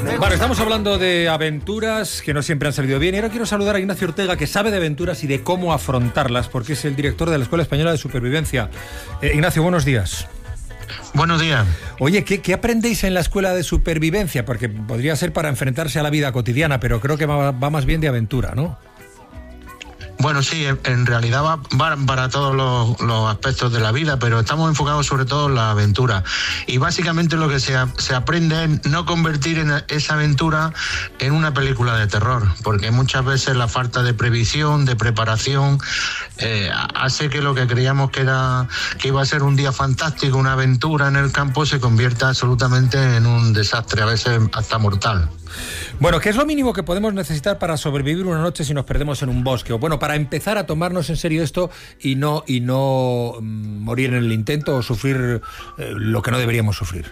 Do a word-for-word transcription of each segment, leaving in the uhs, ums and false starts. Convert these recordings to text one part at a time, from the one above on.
Vale, estamos hablando de aventuras que no siempre han salido bien y ahora quiero saludar a Ignacio Ortega, que sabe de aventuras y de cómo afrontarlas, porque es el director de la Escuela Española de Supervivencia. Eh, Ignacio, buenos días. Buenos días. Oye, ¿qué, ¿qué aprendéis en la Escuela de Supervivencia? Porque podría ser para enfrentarse a la vida cotidiana, pero creo que va, va más bien de aventura, ¿no? Bueno, sí, en realidad va, va para todos los, los aspectos de la vida, pero estamos enfocados sobre todo en la aventura. Y básicamente lo que se, se aprende es no convertir en esa aventura en una película de terror, porque muchas veces la falta de previsión, de preparación, eh, hace que lo que creíamos que era que iba a ser un día fantástico, una aventura en el campo, se convierta absolutamente en un desastre, a veces hasta mortal. Bueno, ¿qué es lo mínimo que podemos necesitar para sobrevivir una noche si nos perdemos en un bosque? O bueno, para empezar a tomarnos en serio esto y no, y no mmm, morir en el intento o sufrir eh, lo que no deberíamos sufrir.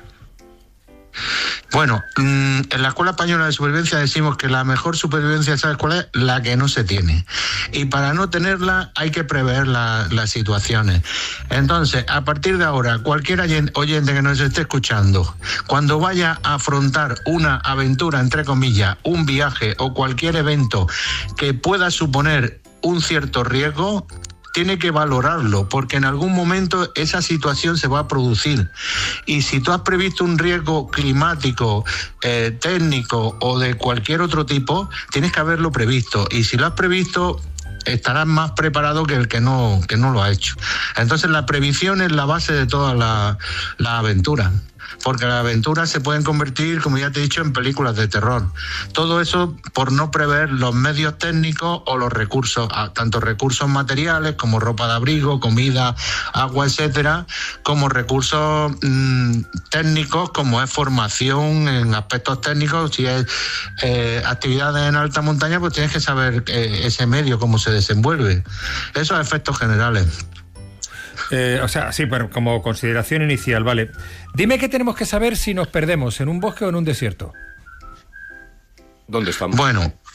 Bueno, en la Escuela Española de Supervivencia decimos que la mejor supervivencia, ¿sabes cuál es? La que no se tiene. Y para no tenerla hay que prever la, las situaciones. Entonces, a partir de ahora, cualquier oyente que nos esté escuchando, cuando vaya a afrontar una aventura, entre comillas, un viaje o cualquier evento que pueda suponer un cierto riesgo, tiene que valorarlo, porque en algún momento esa situación se va a producir. Y si tú has previsto un riesgo climático, eh, técnico o de cualquier otro tipo, tienes que haberlo previsto. Y si lo has previsto, estarás más preparado que el que no, que no lo ha hecho. Entonces la previsión es la base de toda la, la aventura. Porque las aventuras se pueden convertir, como ya te he dicho, en películas de terror. Todo eso por no prever los medios técnicos o los recursos, tanto recursos materiales como ropa de abrigo, comida, agua, etcétera, como recursos mmm, técnicos, como es formación en aspectos técnicos. Si es eh, actividades en alta montaña, pues tienes que saber eh, ese medio, cómo se desenvuelve. Esos efectos generales. Eh, o sea, sí, pero como consideración inicial, vale. Dime qué tenemos que saber si nos perdemos, en un bosque o en un desierto. ¿Dónde estamos? Bueno,